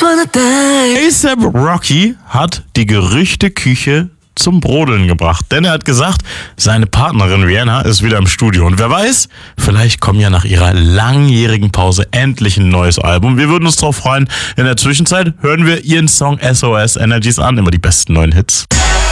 A$AP Rocky hat die Gerüchteküche zum Brodeln gebracht. Denn er hat gesagt, seine Partnerin Rihanna ist wieder im Studio. Und wer weiß, vielleicht kommt ja nach ihrer langjährigen Pause endlich ein neues Album. Wir würden uns drauf freuen. In der Zwischenzeit hören wir ihren Song SOS Energies an. Immer die besten neuen Hits.